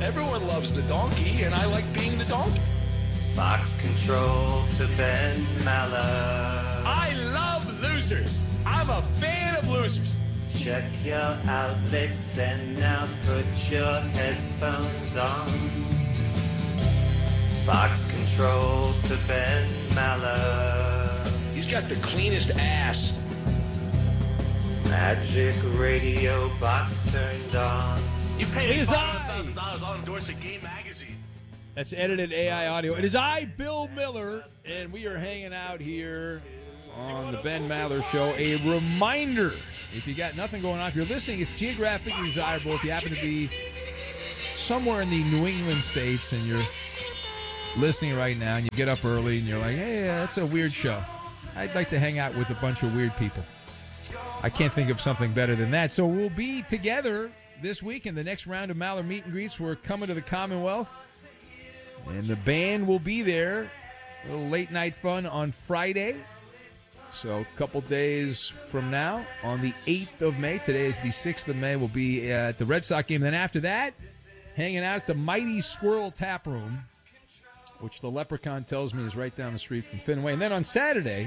Everyone loves the donkey, and I like being the donkey. Fox control to Ben Maller. I love losers. I'm a fan of losers. Check your outlets and now put your headphones on. Fox control to Ben Maller. He's got the cleanest ass. Magic radio box turned on. You paid It is $5,000. I'll endorse a Game magazine. That's edited AI audio. It is I, Bill Miller, and we are hanging out here on the Ben Maller Show. A reminder, if you got nothing going on, if you're listening, it's geographically desirable. If you happen to be somewhere in the New England states and you're listening right now and you get up early and you're like, hey, that's a weird show. I'd like to hang out with a bunch of weird people. I can't think of something better than that. So we'll be together this week in the next round of Maller Meet and Greets. We're coming to the Commonwealth, and the band will be there. A little late night fun on Friday. So a couple days from now, on the 8th of May, today is the 6th of May, we'll be at the Red Sox game. Then after that, hanging out at the Mighty Squirrel Tap Room, which the Leprechaun tells me is right down the street from Fenway. And then on Saturday,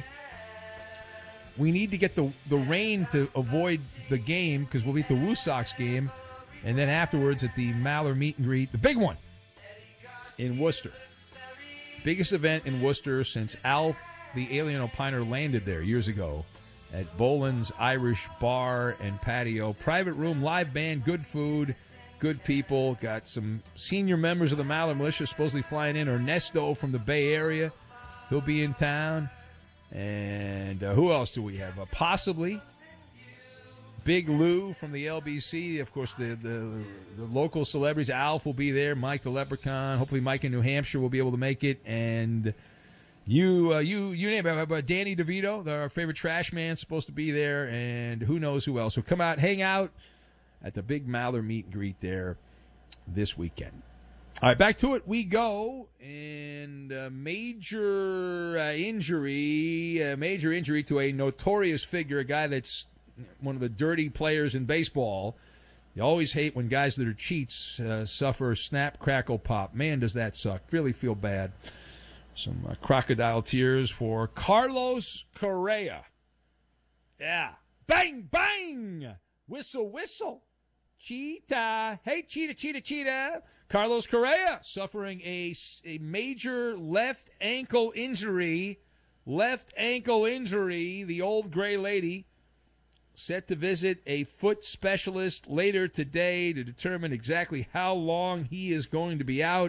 we need to get the rain to avoid the game because we'll be at the Woo Sox game. And then afterwards at the Maller Meet and Greet, the big one in Worcester. Biggest event in Worcester since Alf, the Alien Opiner, landed there years ago at Boland's Irish Bar and Patio. Private room, live band, good food, good people. Got some senior members of the Maller Militia supposedly flying in. Ernesto from the Bay Area, he'll be in town. And who else do we have? Possibly Big Lou from the LBC. Of course, the local celebrities. Alf will be there. Mike the Leprechaun. Hopefully Mike in New Hampshire will be able to make it. And you name it. Danny DeVito, our favorite trash man, supposed to be there. And who knows who else. So come out, hang out at the big Maller Meet and Greet there this weekend. All right, back to it we go. And major injury to a notorious figure, a guy that's one of the dirty players in baseball. You always hate when guys that are cheats suffer snap, crackle, pop. Man, does that suck. Really feel bad. Some crocodile tears for Carlos Correa. Yeah. Bang, bang! Whistle, whistle. Cheetah. Hey, cheetah, cheetah, cheetah. Carlos Correa suffering a major left ankle injury. The old gray lady set to visit a foot specialist later today to determine exactly how long he is going to be out.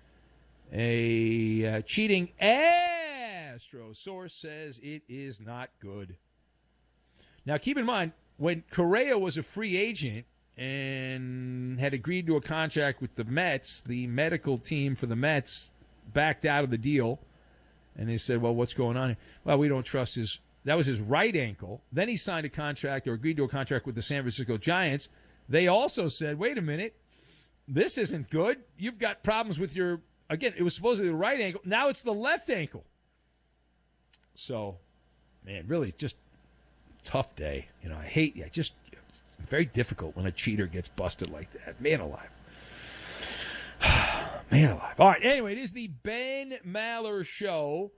A cheating Astro source says it is not good. Now, keep in mind, when Correa was a free agent and had agreed to a contract with the Mets, the medical team for the Mets backed out of the deal, and they said, well, what's going on here? Well, we don't trust his... That was his right ankle. Then he signed a contract or agreed to a contract with the San Francisco Giants. They also said, wait a minute, this isn't good. You've got problems with your... Again, it was supposedly the right ankle. Now it's the left ankle. So, man, really just tough day. It's very difficult when a cheater gets busted like that. Man alive. Man alive. All right, anyway, it is the Ben Maller Show.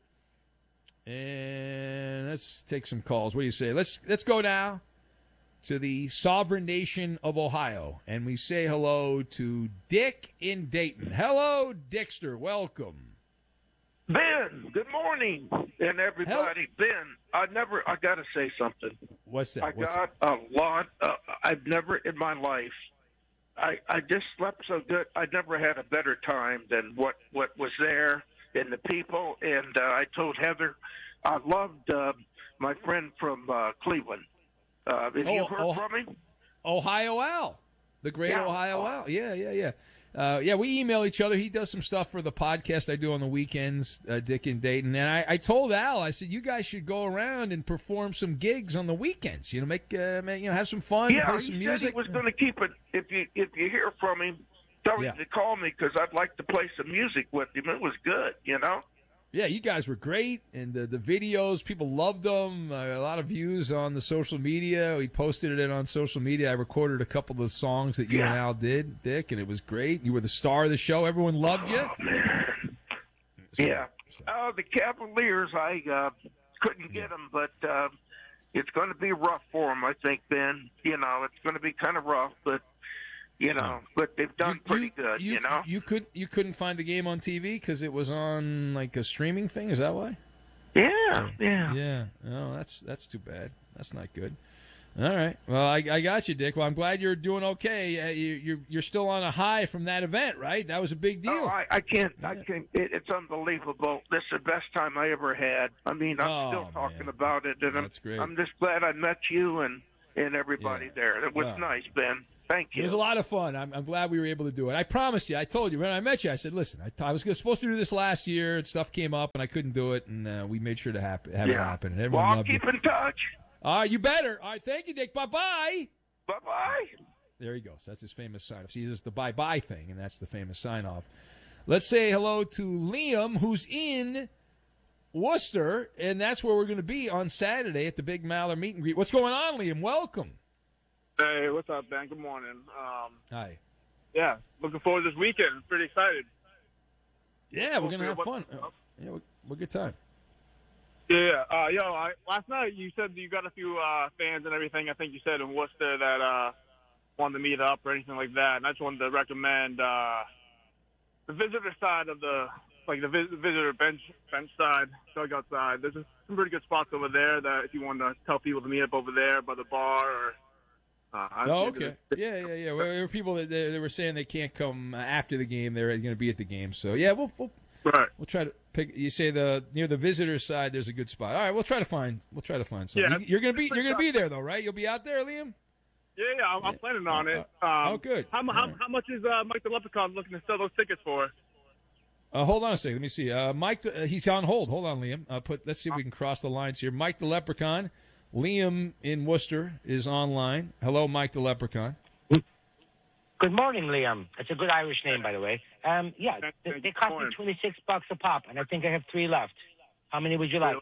And let's take some calls. What do you say? Let's go now to the sovereign nation of Ohio, and we say hello to Dick in Dayton. Hello, Dickster. Welcome. Ben, good morning, and everybody. Ben, I got to say something. What's that? I've never in my life, I just slept so good. I never had a better time than what was there and the people. And I told Heather, I loved my friend from Cleveland. Have you heard from him? Ohio Al, the great Ohio Al. Yeah, we email each other. He does some stuff for the podcast I do on the weekends, Dick in Dayton. And I told Al, I said, you guys should go around and perform some gigs on the weekends. Have some fun, play some music. He was going to keep it. If you hear from him, tell him to call me because I'd like to play some music with him. It was good, Yeah, you guys were great, and the videos, people loved them. A lot of views on the social media. We posted it on social media. I recorded a couple of the songs that you and Al did, Dick, and it was great. You were the star of the show. Everyone loved you. Yeah. The Cavaliers, I couldn't get them, but it's going to be rough for them, I think, Ben. You know, it's going to be kind of rough, but but they've done pretty good. You couldn't find the game on TV because it was on like a streaming thing. Is that why? Yeah. Oh, that's too bad. That's not good. All right. Well, I got you, Dick. Well, I'm glad you're doing okay. You're still on a high from that event, right? That was a big deal. Oh, I can't. It's unbelievable. This is the best time I ever had. I mean, I'm still talking about it, and that's great. I'm just glad I met you and everybody there. It was nice, Ben. Thank you. It was a lot of fun. I'm glad we were able to do it. I promised you. I told you when I met you. I said, listen, I was supposed to do this last year, and stuff came up, and I couldn't do it, and we made sure to have it happen. And everyone I'll loved keep it. in touch. You better. All right, thank you, Dick. Bye-bye. Bye-bye. There he goes. That's his famous sign-off. See, this is the bye-bye thing, and that's the famous sign-off. Let's say hello to Liam, who's in Worcester, and that's where we're going to be on Saturday at the Big Maller meet and greet. What's going on, Liam? Welcome. Hey, what's up, Ben? Good morning. Hi. Yeah, looking forward to this weekend. Pretty excited. Yeah, we're going to have fun. Yeah, we'll get time. Yeah, last night you said you got a few fans and everything. I think you said in Worcester that wanted to meet up or anything like that. And I just wanted to recommend the visitor side of the visitor bench side, dugout side. There's some pretty good spots over there that if you want to tell people to meet up over there by the bar or. Okay. Yeah. There were people that they were saying they can't come after the game. They're going to be at the game. So yeah, we'll try to pick. You say near the visitor side, there's a good spot. All right, we'll try to find something. Yeah, you're going to be there though, right? You'll be out there, Liam. Yeah, I'm planning on it. Good. How much is Mike the Leprechaun looking to sell those tickets for? Hold on a second. Let me see. Mike, he's on hold. Hold on, Liam. Let's see if we can cross the lines here. Mike the Leprechaun. Liam in Worcester is online. Hello, Mike the Leprechaun. Good morning, Liam. That's a good Irish name, by the way. They cost me $26 a pop, and I think I have 3 left. How many would you like?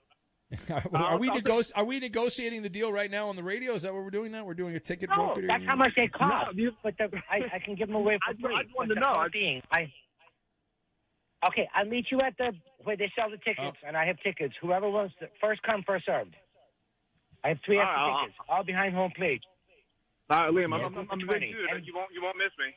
Are we negotiating the deal right now on the radio? Is that what we're doing now? We're doing a ticket broker? No, that's how much they cost. No, but I can give them away for free. I just wanted to know. Okay, I'll meet you at where they sell the tickets, and I have tickets. Whoever wants, first come, first served. I have 3 extra tickets, all behind home plate. All right, Liam, I'm a big dude. You won't miss me.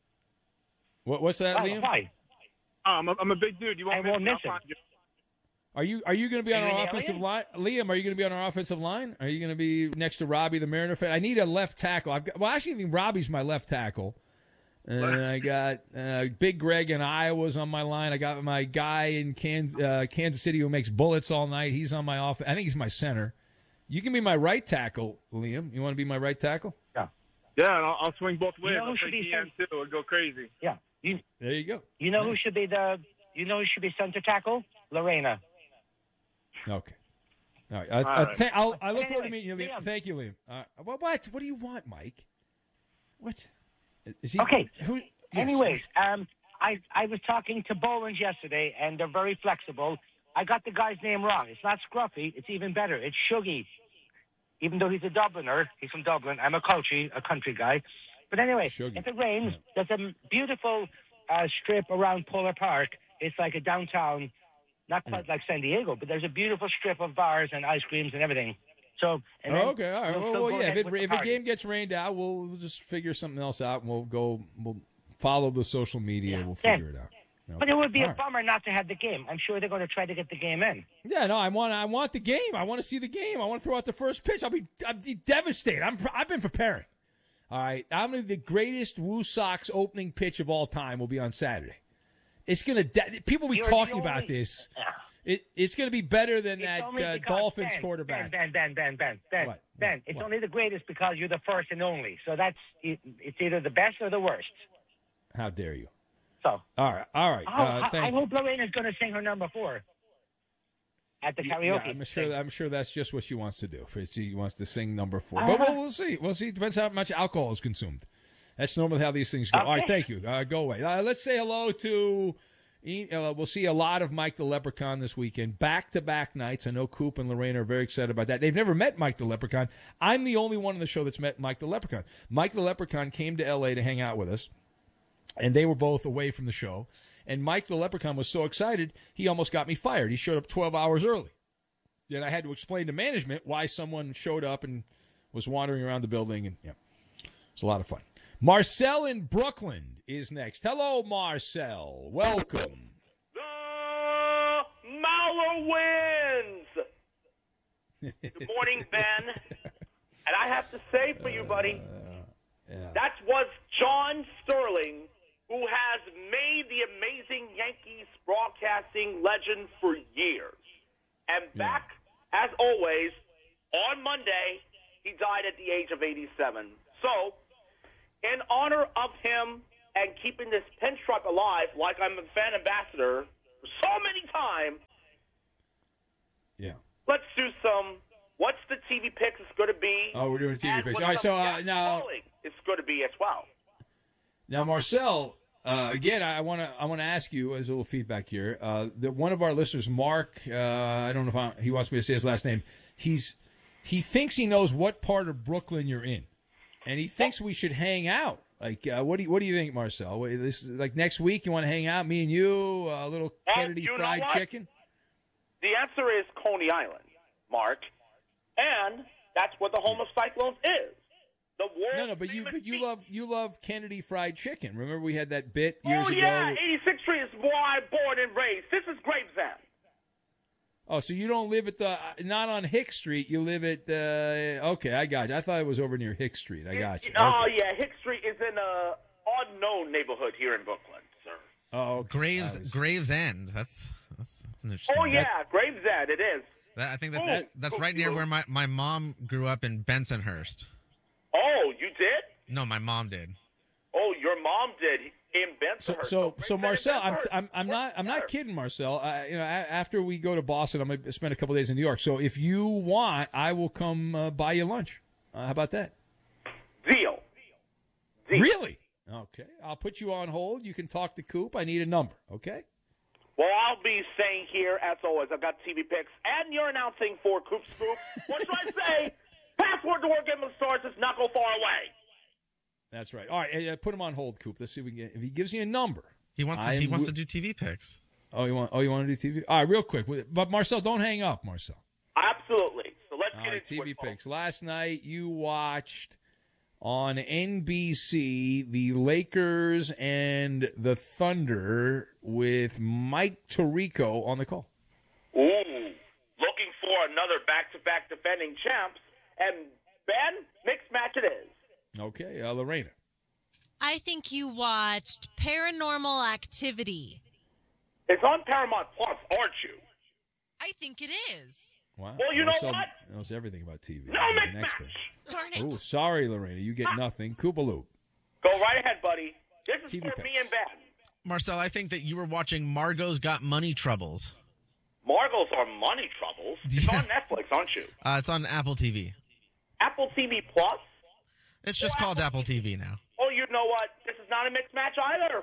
What's that, Liam? Why? I'm a big dude. You won't miss me. Are you going to be on our offensive line, Liam? Are you going to be on our offensive line? Are you going to be next to Robbie, the Mariner fan? I need a left tackle. Actually, I think Robbie's my left tackle. And I got Big Greg in Iowa's on my line. I got my guy in Kansas City who makes bullets all night. He's on my offense. I think he's my center. You can be my right tackle, Liam. You want to be my right tackle? Yeah. Yeah, and I'll swing both ways. I'll take the end too. It'll go crazy. Yeah. There you go. You know who should be center tackle? Lorena. Okay. All right. I look forward to meeting you, Liam. Thank you, Liam. What do you want, Mike? What? Is he okay? Who? Yes. Anyways, I was talking to Bowens yesterday, and they're very flexible. I got the guy's name wrong. It's not Scruffy. It's even better. It's Shuggy. Even though he's a Dubliner, he's from Dublin. I'm a country guy. But anyway, Shuggy. If it rains, there's a beautiful strip around Polar Park. It's like a downtown, not quite like San Diego, but there's a beautiful strip of bars and ice creams and everything. So, okay, all right. Well, yeah. If a game gets rained out, we'll just figure something else out, and we'll follow the social media. Yeah. We'll figure it out. But it would be a bummer not to have the game. I'm sure they're going to try to get the game in. Yeah, no, I want the game. I want to see the game. I want to throw out the first pitch. I'll be devastated. I've been preparing. All right, the greatest Woo Sox opening pitch of all time will be on Saturday. It's gonna. People will be talking about this. It's going to be better than that Dolphins quarterback. Ben. It's only the greatest because you're the first and only. So it's either the best or the worst. How dare you? So. All right. I hope Lorena's going to sing her number 4 at the karaoke. Yeah, I'm sure that's just what she wants to do. She wants to sing number 4. But we'll see. We'll see. It depends how much alcohol is consumed. That's normally how these things go. Okay. All right, thank you. Go away. Let's say hello to We'll see a lot of Mike the Leprechaun this weekend. Back-to-back nights. I know Coop and Lorraine are very excited about that. They've never met Mike the Leprechaun. I'm the only one on the show that's met Mike the Leprechaun. Mike the Leprechaun came to L.A. to hang out with us, and they were both away from the show. And Mike the Leprechaun was so excited, he almost got me fired. He showed up 12 hours early. Then I had to explain to management why someone showed up and was wandering around the building. And yeah, it was a lot of fun. Marcel in Brooklyn is next. Hello, Marcel. Welcome. The Mauler wins. Good morning, Ben. And I have to say for you, buddy, that was John Sterling, who has made the amazing Yankees broadcasting legend for years. And back, as always, on Monday, he died at the age of 87. So, in honor of him and keeping this pinstripe alive, like I'm a fan ambassador for so many times, let's do some. What's the TV picks is going to be? Oh, we're doing TV and picks. what All right, so some now calling is going to be as well. Now, Marcel, again, I want to ask you as a little feedback here. One of our listeners, Mark, I don't know if he wants me to say his last name. He thinks he knows what part of Brooklyn you're in, and he thinks we should hang out. Like, what do you think, Marcel? This is like next week. You want to hang out, me and you, a little Kennedy you know fried what? chicken? The answer is Coney Island, Mark, and that's what the home of Cyclones is. The world No, but famous you love Kennedy fried chicken. Remember we had that bit years ago? Oh yeah, 86th Street is where I born and raised. This is Gravesend. Oh, so you don't live at not on Hick Street. You live at okay, I got you. I thought it was over near Hick Street. I got you. Oh Okay. yeah, Hick Street is in a unknown neighborhood here in Brooklyn, sir. Oh, okay. Gravesend. That's an interesting. Oh yeah, Gravesend. It is. I think Oh, that's right near where my mom grew up in Bensonhurst. Oh, you did? No, my mom did. Oh, your mom did in Bensonhurst. So Marcel, Bensonhurst. I'm not kidding, Marcel. After we go to Boston, I'm gonna spend a couple days in New York. So if you want, I will come buy you lunch. How about that? Deal. Really? Okay. I'll put you on hold. You can talk to Coop. I need a number. Okay. Well, I'll be saying here, as always, I've got TV picks, and you're announcing for Coop Scoop. What should I say? Password to work in the stores does not go far away. That's right. All right, put him on hold, Coop. Let's see if we can get, if he gives you a number. He wants to do TV picks. Oh, you want to do TV? All right, real quick. But Marcel, don't hang up, Marcel. Absolutely. So let's All get right, into TV it. picks. Last night you watched on NBC the Lakers and the Thunder with Mike Tirico on the call. Ooh, looking for another back-to-back defending champs. And, Ben, mixed match it is. Okay, Lorena. I think you watched Paranormal Activity. It's on Paramount Plus, aren't you? I think it is. Wow. Well, you know Marcel what? knows everything about TV. No He's mixed an expert. match. Darn it. Oh, sorry, Lorena. You get nothing. Koopaloop. Go right ahead, buddy. This is TV for me picks. and Ben. Marcel, I think that you were watching Margot's Got Money Troubles. Margot's are money troubles. It's Yeah. on Netflix, aren't you? It's on Apple TV. Apple TV Plus? It's just called Apple TV now. Oh, you know what? This is not a mixed match either.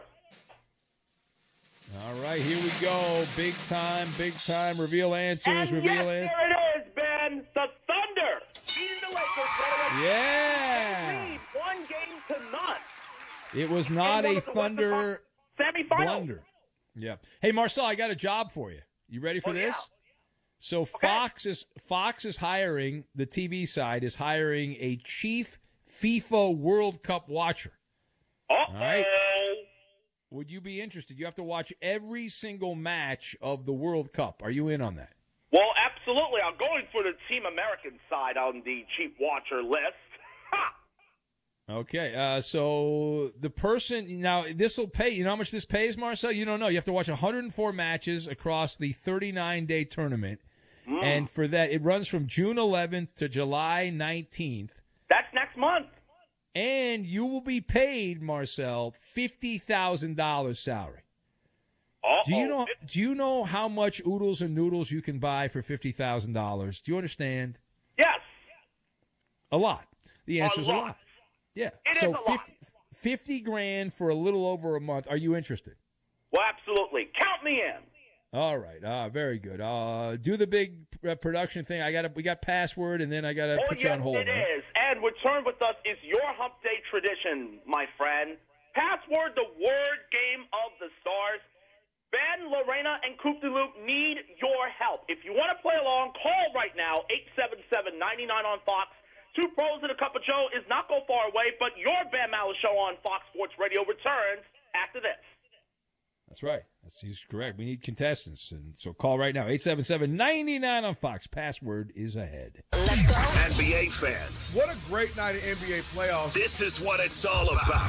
All right, here we go. Big time. Reveal answers. And Reveal yes, answers. there it is, Ben. The Thunder beating the Lakers. Yeah. Lead 1 game to none. It was not And a Thunder semifinal. blunder. Yeah. Hey, Marcel, I got a job for you. You ready for Oh, this? yeah. So Fox is hiring, the TV side is hiring a chief FIFA World Cup watcher. Uh-oh. All right. Would you be interested? You have to watch every single match of the World Cup. Are you in on that? Well, absolutely. I'm going for the Team American side on the chief watcher list. Ha! Okay, so the person, now this will pay, you know how much this pays, Marcel? You don't know. You have to watch 104 matches across the 39-day tournament. And for that, it runs from June 11th to July 19th. That's next month. And you will be paid, Marcel, $50,000 salary. Uh-oh. Do you know how much oodles and noodles you can buy for $50,000? Do you understand? Yes. A lot. The answer is a lot. lot. Yeah. It so is a lot. 50 grand for a little over a month. Are you interested? Well, Absolutely. Count me in. All right. Very good. Do the big production thing. We got password, and then I got to put you on hold. It is. And return with us is your hump day tradition, my friend. Password, the word game of the stars. Ben, Lorena, and Coop de Luke need your help. If you want to play along, call right now, 877-99 on Fox. Two Pros and a Cup of Joe is not go far away, but your Ben Maller Show on Fox Sports Radio returns after this. That's right. He's correct. We need contestants. And so call right now, 877-99 on Fox. Password is ahead. Let's go. NBA fans. What a great night of NBA playoffs. This is what it's all about.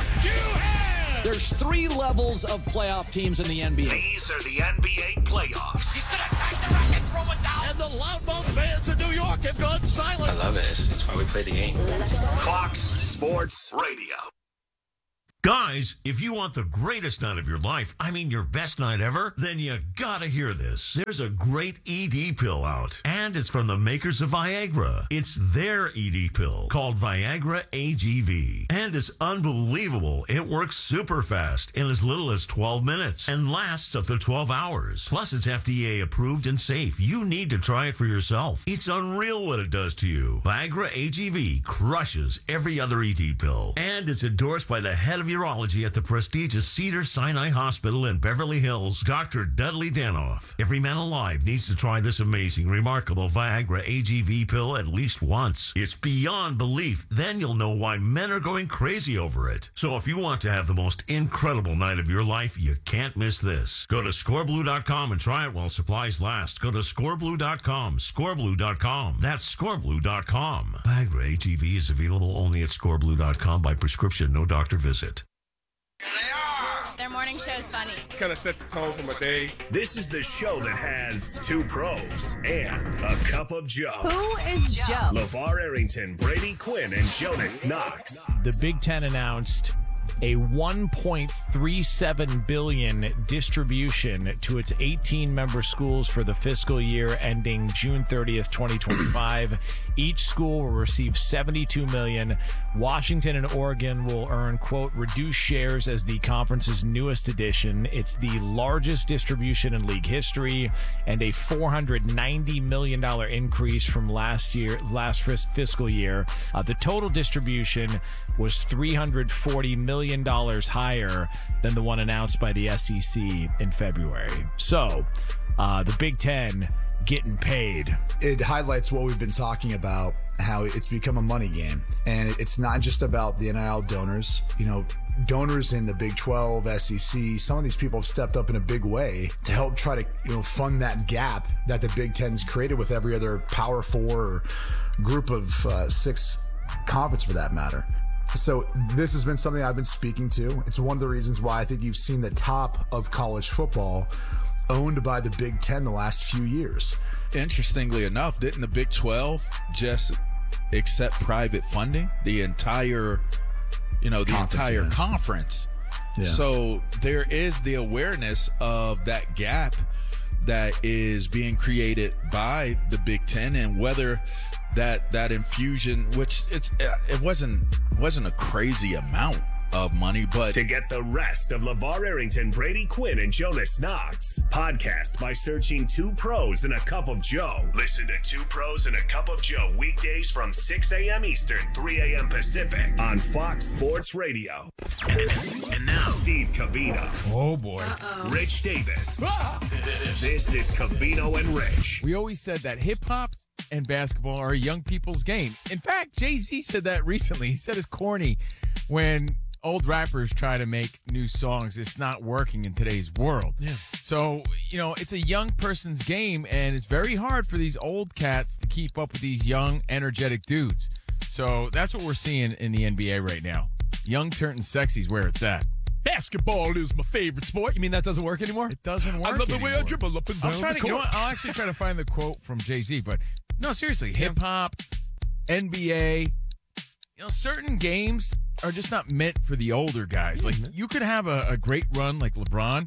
There's 3 levels of playoff teams in the NBA. These are the NBA playoffs. He's going to crack the racket, throw it down. And the loudmouth fans in New York have gone silent. I love it. It's why we play the game. Fox Sports Radio. Guys, if you want the greatest night of your life, I mean your best night ever, then you gotta hear this. There's a great ED pill out, and it's from the makers of Viagra. It's their ED pill called Viagra AGV, and it's unbelievable. It works super fast in as little as 12 minutes and lasts up to 12 hours. Plus, it's FDA approved and safe. You need to try it for yourself. It's unreal what it does to you. Viagra AGV crushes every other ED pill, and it's endorsed by the head of urology at the prestigious Cedars-Sinai Hospital in Beverly Hills, Dr. Dudley Danoff. Every man alive needs to try this amazing, remarkable Viagra AGV pill at least once. It's beyond belief. Then you'll know why men are going crazy over it. So if you want to have the most incredible night of your life, you can't miss this. Go to scoreblue.com and try it while supplies last. Go to scoreblue.com, scoreblue.com. That's scoreblue.com. Viagra AGV is available only at scoreblue.com by prescription, no doctor visit. Their morning show is funny. Kind of set the tone for my day. This is the show that has 2 pros and a cup of Joe. Who is Joe? LeVar Arrington, Brady Quinn, and Jonas Knox. The Big Ten announced a $1.37 billion distribution to its 18 member schools for the fiscal year ending June 30th, 2025. Each school will receive $72 million. Washington and Oregon will earn, quote, reduced shares as the conference's newest addition. It's the largest distribution in league history and a $490 million increase from last fiscal year. The total distribution was $340 million higher than the one announced by the SEC in February. So, the Big Ten getting paid. It highlights what we've been talking about, how it's become a money game. And it's not just about the NIL donors. You know, donors in the Big 12, SEC, some of these people have stepped up in a big way to help try to, fund that gap that the Big Ten's created with every other Power 4 or group of 6 conference for that matter. So this has been something I've been speaking to. It's one of the reasons why I think you've seen the top of college football owned by the Big Ten the last few years. Interestingly enough, didn't the Big 12 just accept private funding? The entire conference. Yeah. So there is the awareness of that gap that is being created by the Big Ten, and whether that infusion, which it wasn't a crazy amount of money, but to get the rest of LeVar Arrington, Brady Quinn, and Jonas Knox, podcast by searching 2 Pros and a Cup of Joe. Listen to 2 Pros and a Cup of Joe weekdays from 6 a.m. Eastern, 3 a.m. Pacific on Fox Sports Radio. And now, Steve Covino. Oh boy. Rich Davis. This is Covino and Rich. We always said that hip-hop and basketball are a young people's game. In fact, Jay-Z said that recently. He said it's corny when old rappers try to make new songs. It's not working in today's world. Yeah. So, it's a young person's game, and it's very hard for these old cats to keep up with these young, energetic dudes. So that's what we're seeing in the NBA right now. Young turning sexy is where it's at. Basketball is my favorite sport. You mean that doesn't work anymore? It doesn't work I love the way anymore. I dribble up and down the court. I'll actually try to find the quote from Jay-Z, but no, seriously, hip-hop, NBA, certain games are just not meant for the older guys. Like, you could have a great run like LeBron,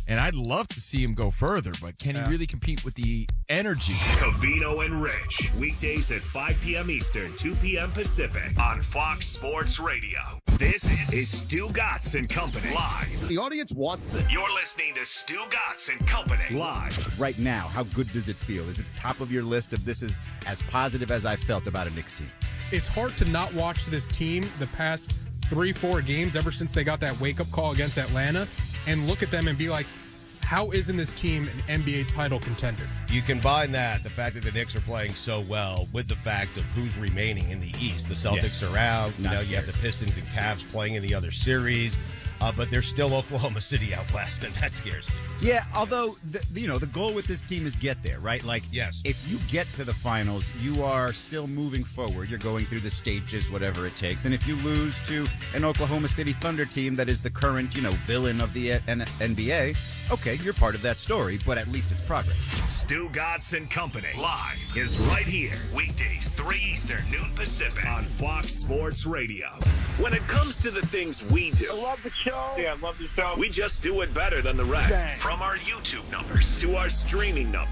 And I'd love to see him go further, but can he really compete with the energy? Covino and Rich, weekdays at 5 p.m. Eastern, 2 p.m. Pacific on Fox Sports Radio. This is Stu Gatz and Company live. The audience wants this. You're listening to Stu Gatz and Company live. Right now, how good does it feel? Is it top of your list of this is as positive as I felt about a Knicks team? It's hard to not watch this team the past 3-4 games ever since they got that wake-up call against Atlanta and look at them and be like, how isn't this team an NBA title contender? You combine that, the fact that the Knicks are playing so well, with the fact of who's remaining in the East. The Celtics are out. You have the Pistons and Cavs playing in the other series. But there's still Oklahoma City out west, and that scares me. Yeah, although, the goal with this team is get there, right? Like, yes. If you get to the finals, you are still moving forward. You're going through the stages, whatever it takes. And if you lose to an Oklahoma City Thunder team that is the current, villain of the NBA, okay, you're part of that story, but at least it's progress. Stu Gatz and Company live is right here, weekdays 3 Eastern, noon Pacific on Fox Sports Radio. When it comes to the things we do, I love the show. Yeah, I love the show. We just do it better than the rest. Dang. From our YouTube numbers to our streaming numbers.